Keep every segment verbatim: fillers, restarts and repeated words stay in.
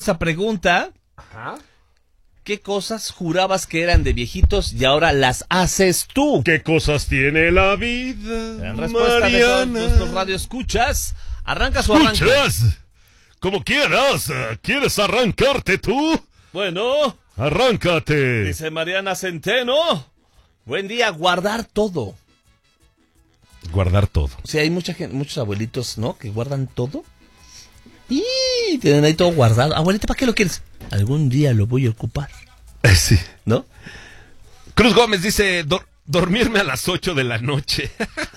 esta pregunta. Ajá. ¿Qué cosas jurabas que eran de viejitos y ahora las haces tú? ¿Qué cosas tiene la vida, En respuesta Mariana? de todos nuestros radioescuchas, ¿arrancas o arrancas? ¿Escuchas? Como quieras. ¿Quieres arrancarte tú? Bueno, Arráncate. dice Mariana Centeno. Buen día, guardar todo. Guardar todo. O sea, hay mucha gente, muchos abuelitos, ¿no? Que guardan todo. Y tienen ahí todo guardado. Abuelita, ¿para qué lo quieres? Algún día lo voy a ocupar. Eh, sí. ¿No? Cruz Gómez dice, "Dor- dormirme a las ocho de la noche".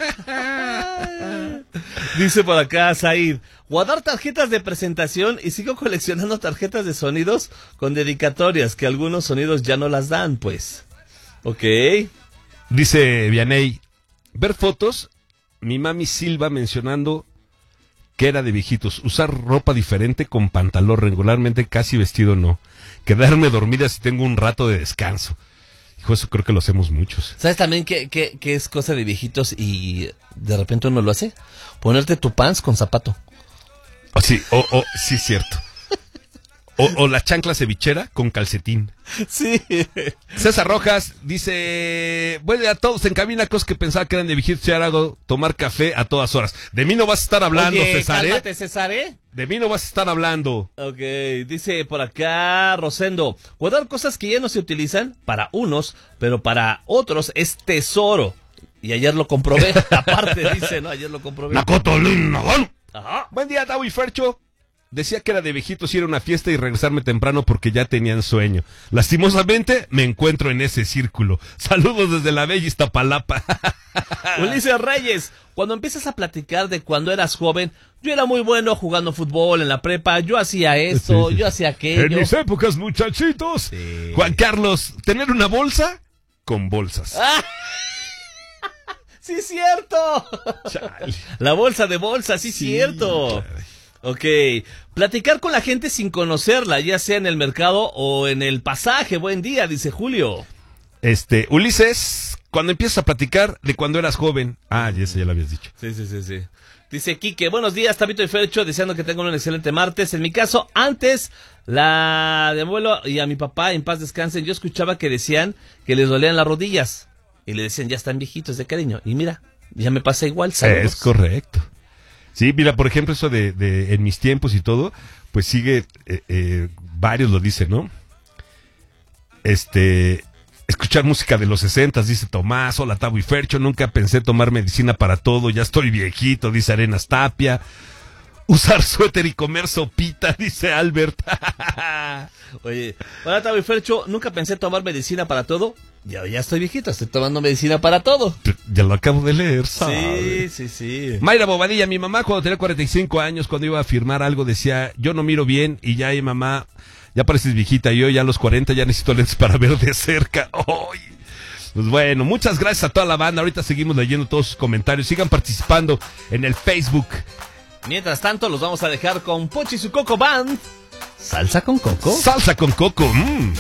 Dice por acá Said, guardar tarjetas de presentación y sigo coleccionando tarjetas de sonidos con dedicatorias, que algunos sonidos ya no las dan, pues. Ok. Dice Vianey, ver fotos, mi mami Silva mencionando que era de viejitos, usar ropa diferente con pantalón regularmente, casi vestido no, quedarme dormida si tengo un rato de descanso. Hijo, eso creo que lo hacemos muchos. ¿Sabes también qué, qué, qué es cosa de viejitos y de repente uno lo hace? Ponerte tu pants con zapato. Oh, sí, o, o, sí, cierto. O, o la chancla cevichera con calcetín. Sí. César Rojas dice, bueno, a todos en cabina, cosas que pensaba que eran de viejitos, y ahora hago tomar café a todas horas. De mí no vas a estar hablando, Oye, César, ¿eh? cálmate, César, ¿eh? De mí no vas a estar hablando. Ok, dice por acá Rosendo, guardar cosas que ya no se utilizan para unos, pero para otros es tesoro. Y ayer lo comprobé, aparte dice, ¿no? Ayer lo comprobé. Nakoto Lin-Nagano. Ajá. Buen día, Tavo y Fercho. Decía que era de viejitos ir a una fiesta y regresarme temprano porque ya tenían sueño. Lastimosamente, me encuentro en ese círculo. Saludos desde la bella Iztapalapa. Ulises Reyes, cuando empiezas a platicar de cuando eras joven, yo era muy bueno jugando fútbol en la prepa, yo hacía esto, Sí, sí. yo hacía aquello. En mis épocas, muchachitos. Sí. Juan Carlos, tener una bolsa con bolsas. ¡Ah! ¡Sí, cierto! Chale. La bolsa de bolsa, sí, Sí, cierto. caray. Ok, platicar con la gente sin conocerla, ya sea en el mercado o en el pasaje. Buen día, dice Julio. Este, Ulises, cuando empiezas a platicar de cuando eras joven. Ah, ya eso ya lo habías dicho. Sí, sí, sí, sí. Dice Quique, buenos días, Tabito y Fercho, deseando que tengan un excelente martes. En mi caso, antes, la de abuelo y a mi papá, en paz descansen, yo escuchaba que decían que les dolían las rodillas. Y le decían, ya están viejitos de cariño. Y mira, ya me pasa igual, saludos. Es correcto. Sí, mira, por ejemplo, eso de, de en mis tiempos y todo, pues sigue, eh, eh, varios lo dicen, ¿no? Este, escuchar música de los sesentas, dice Tomás, hola Tavo y Fercho, nunca pensé tomar medicina para todo, ya estoy viejito, dice Arenas Tapia. Usar suéter y comer sopita, dice Albert. Oye, hola Tavo y Fercho, nunca pensé tomar medicina para todo. Ya, ya estoy viejito, estoy tomando medicina para todo. Ya lo acabo de leer, ¿sabe? Sí, sí, sí. Mayra Bobadilla, mi mamá cuando tenía cuarenta y cinco años, cuando iba a firmar algo, decía, yo no miro bien, y ya, y mamá, ya pareces viejita, y yo ya a los cuarenta ya necesito lentes para ver de cerca. ¡Ay! Pues bueno, muchas gracias a toda la banda, ahorita seguimos leyendo todos sus comentarios, sigan participando en el Facebook. Mientras tanto, los vamos a dejar con Pochi y su Coco Band. Salsa con coco. Salsa con coco, mmm.